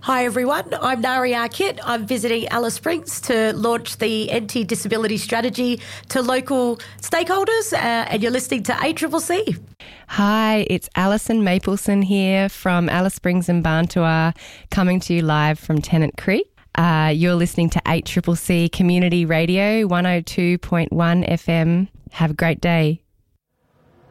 Hi everyone, I'm Nari Arkit. I'm visiting Alice Springs to launch the anti-disability strategy to local stakeholders and you're listening to ACCC. Hi, it's Alison Mapleson here from Alice Springs and Barntua, coming to you live from Tennant Creek. You're listening to ACCC Community Radio 102.1 FM. Have a great day.